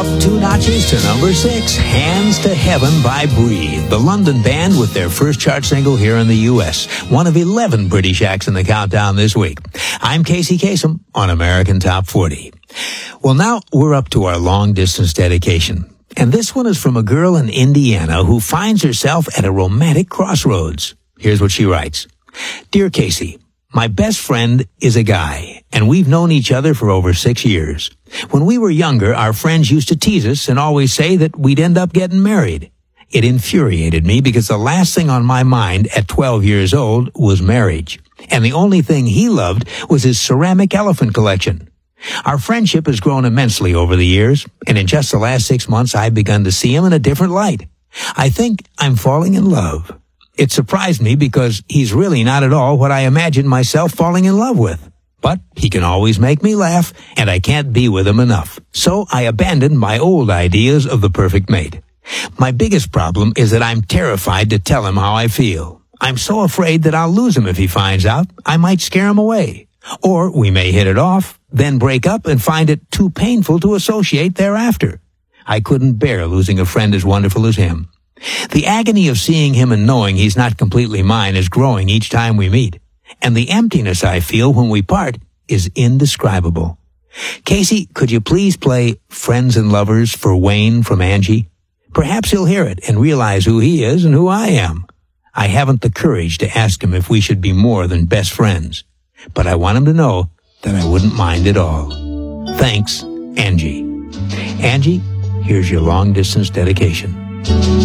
Up 2 notches to number 6, Hands to Heaven by Breathe, the London band with their first chart single here in the U.S., one of 11 British acts in the countdown this week. I'm Casey Kasem on American Top 40. Well, now we're up to our long-distance dedication. And this one is from a girl in Indiana who finds herself at a romantic crossroads. Here's what she writes. Dear Casey, my best friend is a guy, and we've known each other for over 6 years. When we were younger, our friends used to tease us and always say that we'd end up getting married. It infuriated me because the last thing on my mind at 12 years old was marriage. And the only thing he loved was his ceramic elephant collection. Our friendship has grown immensely over the years, and in just the last 6 months, I've begun to see him in a different light. I think I'm falling in love. It surprised me because he's really not at all what I imagined myself falling in love with. But he can always make me laugh, and I can't be with him enough. So I abandoned my old ideas of the perfect mate. My biggest problem is that I'm terrified to tell him how I feel. I'm so afraid that I'll lose him if he finds out. I might scare him away. Or we may hit it off, then break up and find it too painful to associate thereafter. I couldn't bear losing a friend as wonderful as him. The agony of seeing him and knowing he's not completely mine is growing each time we meet. And the emptiness I feel when we part is indescribable. Casey, could you please play Friends and Lovers for Wayne from Angie? Perhaps he'll hear it and realize who he is and who I am. I haven't the courage to ask him if we should be more than best friends, but I want him to know that I wouldn't mind at all. Thanks, Angie. Angie, here's your long-distance dedication.